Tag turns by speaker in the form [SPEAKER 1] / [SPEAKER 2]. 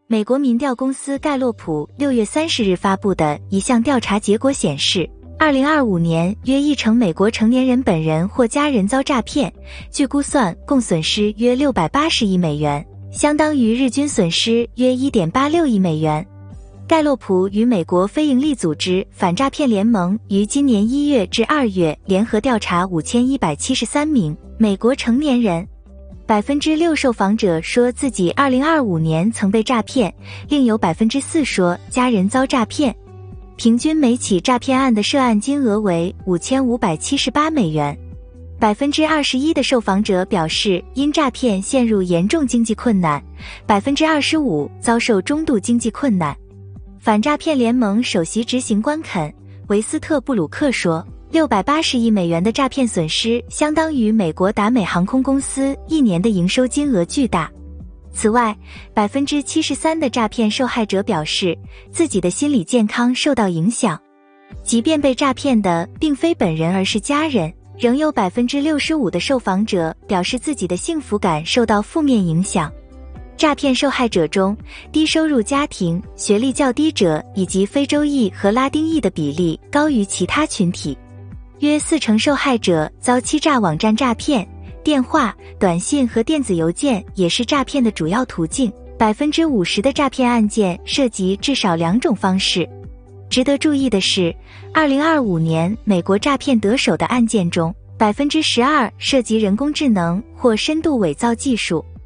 [SPEAKER 1] 美国民调公司盖洛普6月30日发布的一项调查结果显示，2025年约1成美国成年人本人或家人遭诈骗，据估算共损失约680亿美元，相当于日均损失约 1.86 亿美元。盖洛普与美国非营利组织反诈骗联盟于今年1月至2月联合调查5173名美国成年人。6%受访者说自己2025年曾被诈骗，另有4%说家人遭诈骗。平均每起诈骗案的涉案金额为5578美元。21%的受访者表示因诈骗陷入严重经济困难，25%遭受中度经济困难。反诈骗联盟首席执行官肯·维斯特布鲁克说，680亿美元的诈骗损失相当于美国达美航空公司1年的营收金额巨大。此外，73%的诈骗受害者表示自己的心理健康受到影响。即便被诈骗的并非本人而是家人，仍有65%的受访者表示自己的幸福感受到负面影响。诈骗受害者中，低收入家庭、学历较低者以及非洲裔和拉丁裔的比例高于其他群体。约4成受害者遭欺诈网站诈骗，电话、短信和电子邮件也是诈骗的主要途径。50%的诈骗案件涉及至少2种方式。值得注意的是，2025年美国诈骗得手的案件中，12%涉及人工智能或深度伪造技术。